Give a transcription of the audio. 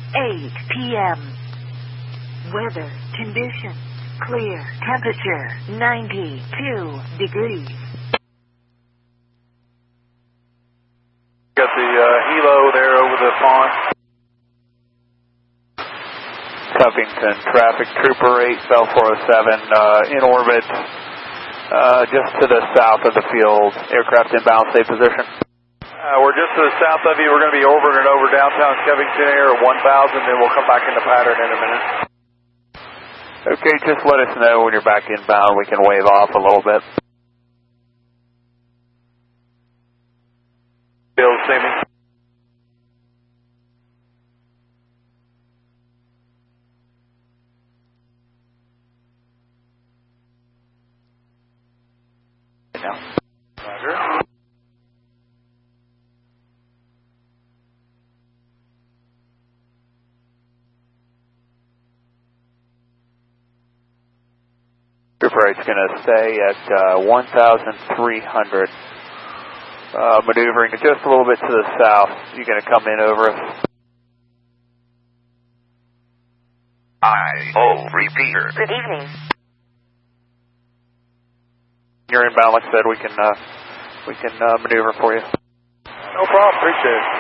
8 p.m. Weather conditions clear. Temperature 92 degrees. Got the helo there over the pond. Covington, traffic Trooper 8, Bell 407, in orbit, just to the south of the field. Aircraft inbound, stay position. We're just to the south of you. We're going to be over and over downtown Covington Air at 1,000, then we'll come back into pattern in a minute. Okay, just let us know when you're back inbound. We can wave off a little bit. Bill, see me? No. Roger. Trooper 8's going to stay at 1,300. Maneuvering just a little bit to the south. You're going to come in over us. Repeater. Good evening. You're inbound, like I said, we can maneuver for you. No problem, appreciate it.